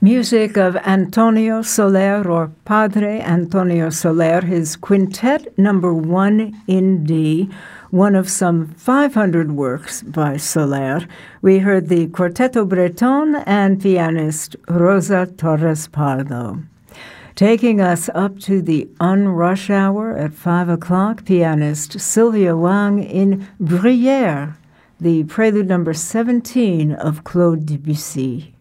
Music of Antonio Soler, or Padre Antonio Soler, his Quintet Number 1 in D, one of some 500 works by Soler. We heard the Quartetto Breton and pianist Rosa Torres Pardo. Taking us up to the unrush hour at 5 o'clock, pianist Sylvia Wang in Bruyère, the Prelude Number 17 of Claude Debussy.